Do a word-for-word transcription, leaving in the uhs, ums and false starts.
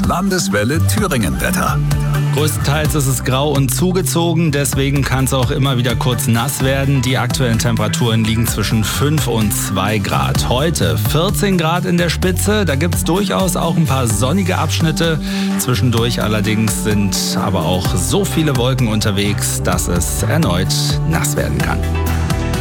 Landeswelle Thüringen-Wetter. Größtenteils ist es grau und zugezogen, deswegen kann es auch immer wieder kurz nass werden. Die aktuellen Temperaturen liegen zwischen fünf und zwei Grad. Heute vierzehn Grad in der Spitze, da gibt es durchaus auch ein paar sonnige Abschnitte. Zwischendurch allerdings sind aber auch so viele Wolken unterwegs, dass es erneut nass werden kann.